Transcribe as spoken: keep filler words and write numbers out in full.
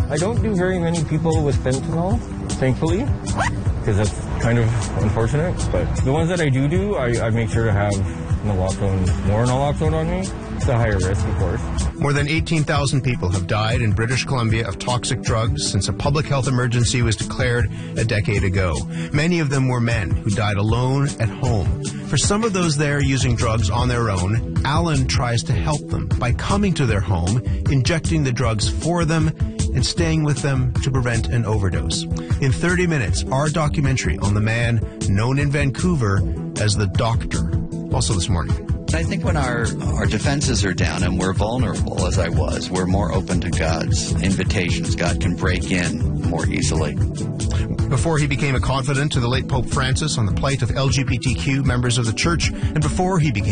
I don't do very many people with fentanyl, thankfully, because that's kind of unfortunate. But the ones that I do do, I, I make sure to have naloxone, more naloxone on me. It's a higher risk, of course. More than eighteen thousand people have died in British Columbia of toxic drugs since a public health emergency was declared a decade ago. Many of them were men who died alone at home. For some of those there using drugs on their own, Alan tries to help them by coming to their home, injecting the drugs for them, and staying with them to prevent an overdose. In thirty minutes, our documentary on the man known in Vancouver as the Doctor. Also this morning. I think when our, our defenses are down and we're vulnerable, as I was, we're more open to God's invitations. God can break in more easily. Before he became a confidant to the late Pope Francis on the plight of L G B T Q members of the church, and before he became